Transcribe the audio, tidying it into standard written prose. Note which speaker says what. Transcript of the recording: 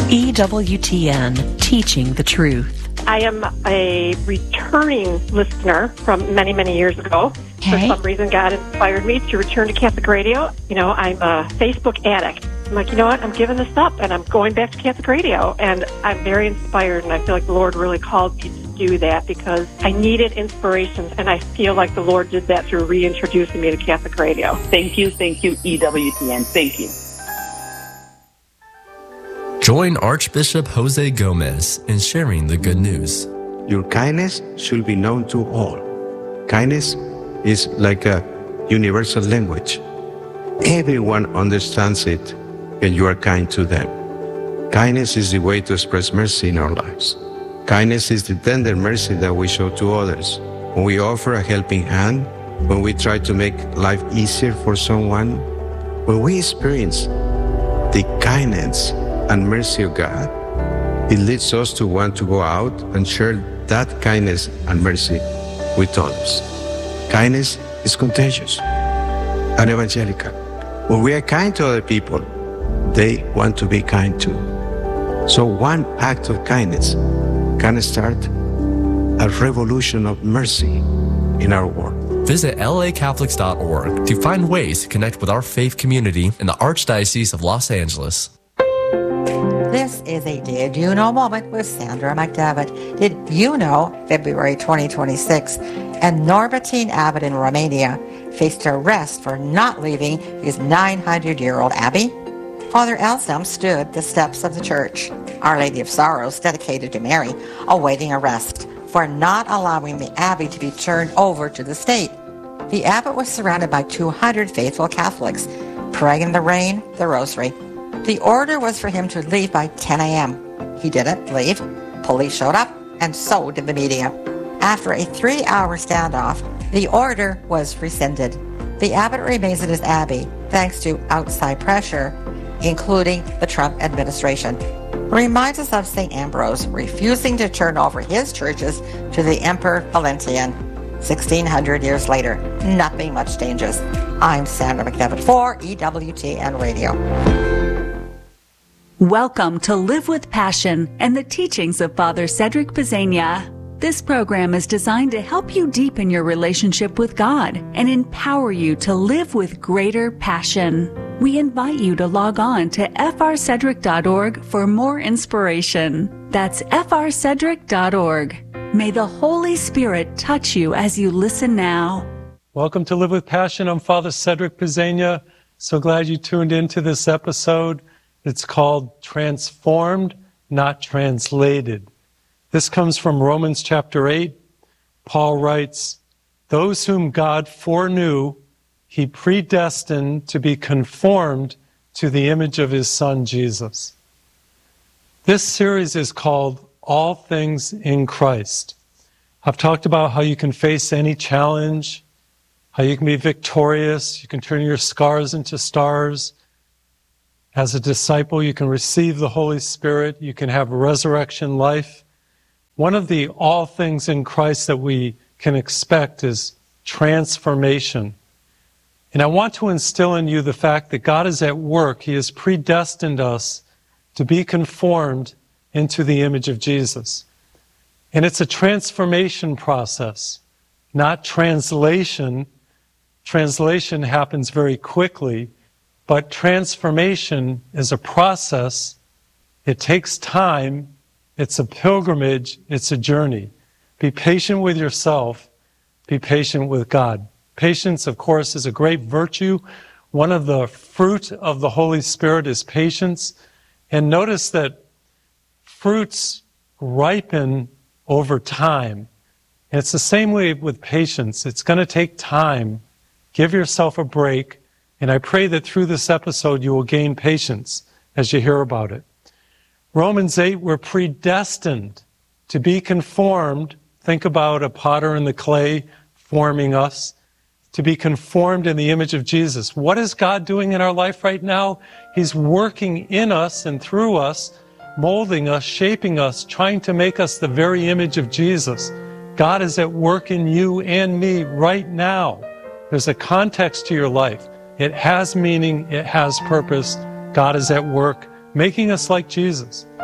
Speaker 1: EWTN, teaching the truth.
Speaker 2: I am a returning listener from many, many years ago. For some reason, God inspired me to return to Catholic radio. You know, I'm a Facebook addict. I'm like, you know what, I'm giving this up, and I'm going back to Catholic radio. And I'm very inspired, and I feel like the Lord really called me to do that because I needed inspiration, and I feel like the Lord did that through reintroducing me to Catholic radio.
Speaker 3: Thank you, EWTN. Thank you.
Speaker 4: Join Archbishop Jose Gomez in sharing the good news.
Speaker 5: Your kindness should be known to all. Kindness is like a universal language. Everyone understands it when you are kind to them. Kindness is the way to express mercy in our lives. Kindness is the tender mercy that we show to others. When we offer a helping hand, when we try to make life easier for someone, when we experience the kindness and mercy of God, it leads us to want to go out and share that kindness and mercy with others. Kindness is contagious and evangelical. When we are kind to other people, they want to be kind too. So one act of kindness can start a revolution of mercy in our world.
Speaker 4: Visit lacatholics.org to find ways to connect with our faith community in the Archdiocese of Los Angeles.
Speaker 6: This is a Did You Know moment with Sandra McDevitt. Did you know February 2026 and Norbertine Abbot in Romania faced arrest for not leaving his 900-year-old abbey? Father Elsam stood the steps of the church, Our Lady of Sorrows, dedicated to Mary, awaiting arrest for not allowing the abbey to be turned over to the state. The abbot was surrounded by 200 faithful Catholics, praying in the rain, the rosary. The order was for him to leave by 10 a.m. He didn't leave. Police showed up, and so did the media. After a 3-hour standoff, the order was rescinded. The abbot remains at his abbey thanks to outside pressure, including the Trump administration. Reminds us of St. Ambrose refusing to turn over his churches to the Emperor Valentinian. 1,600 years later, nothing much changes. I'm Sandra McDevitt for EWTN Radio.
Speaker 7: Welcome to Live with Passion and the teachings of Father Cedric Pizzania. This program is designed to help you deepen your relationship with God and empower you to live with greater passion. We invite you to log on to frcedric.org for more inspiration. That's frcedric.org. May the Holy Spirit touch you as you listen now.
Speaker 8: Welcome to Live with Passion. I'm Father Cedric Pizzania. So glad you tuned into this episode. It's called Transformed, Not Translated. This comes from Romans chapter 8. Paul writes, "Those whom God foreknew, he predestined to be conformed to the image of his Son, Jesus." This series is called All Things in Christ. I've talked about how you can face any challenge, how you can be victorious, you can turn your scars into stars. As a disciple, you can receive the Holy Spirit, you can have resurrection life. One of the all things in Christ that we can expect is transformation. And I want to instill in you the fact that God is at work. He has predestined us to be conformed into the image of Jesus. And it's a transformation process, not translation. Translation happens very quickly, but transformation is a process. It takes time. It's a pilgrimage. It's a journey. Be patient with yourself. Be patient with God. Patience, of course, is a great virtue. One of the fruit of the Holy Spirit is patience. And notice that fruits ripen over time. And it's the same way with patience. It's going to take time. Give yourself a break. And I pray that through this episode you will gain patience as you hear about it. Romans 8, we're predestined to be conformed. Think about a potter in the clay forming us. To be conformed in the image of Jesus. What is God doing in our life right now? He's working in us and through us, molding us, shaping us, trying to make us the very image of Jesus. God is at work in you and me right now. There's a context to your life. It has meaning. It has purpose. God is at work, making us like Jesus.